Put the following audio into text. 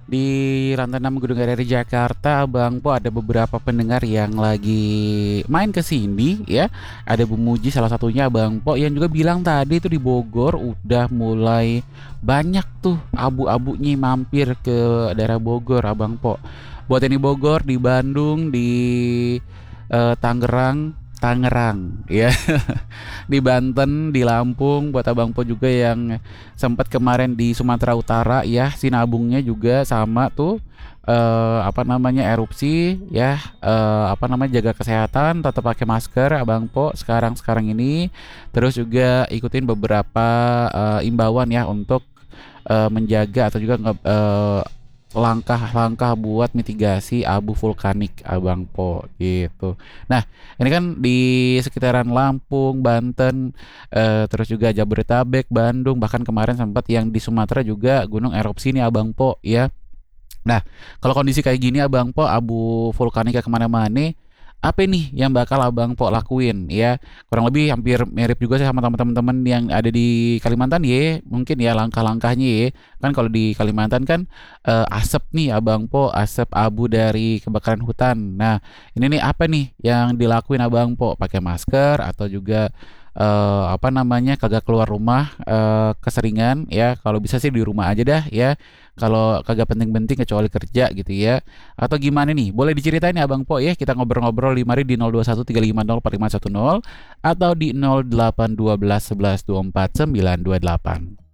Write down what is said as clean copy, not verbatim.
Di lantai 6 Gedung RRI Jakarta, Bang Po, ada beberapa pendengar yang lagi main ke sini ya. Ada Bu Muji salah satunya Bang Po yang juga bilang tadi tuh di Bogor udah mulai banyak tuh abu-abunya mampir ke daerah Bogor, Abang Po. Buat ini Bogor, di Bandung, di Tangerang, Tangerang ya. Di Banten, di Lampung, buat Abang Po juga yang sempat kemarin di Sumatera Utara ya, sinabungnya juga sama tuh apa namanya erupsi ya, apa namanya jaga kesehatan, tetap pakai masker Abang Po sekarang ini. Terus juga ikutin beberapa imbauan ya untuk menjaga atau juga langkah-langkah buat mitigasi abu vulkanik Abang Po gitu. Nah, ini kan di sekitaran Lampung, Banten, terus juga Jabodetabek, Bandung, bahkan kemarin sempat yang di Sumatera juga gunung erupsi nih Abang Po ya. Nah, kalau kondisi kayak gini Abang Po, abu vulkaniknya kemana-mana, apa nih yang bakal Abang Po lakuin ya? Kurang lebih hampir mirip juga sih sama teman-teman yang ada di Kalimantan ya, mungkin ya langkah-langkahnya ya. Kan kalau di Kalimantan kan asap nih Abang Po, asap abu dari kebakaran hutan. Nah, ini nih apa nih yang dilakuin Abang Po? Pakai masker atau juga apa namanya kagak keluar rumah keseringan ya, kalau bisa sih di rumah aja dah ya, kalau kagak penting-penting kecuali kerja gitu ya, atau gimana nih boleh diceritain ya Bang Po ya, kita ngobrol-ngobrol di mari di 0213504510 atau di 081211249228.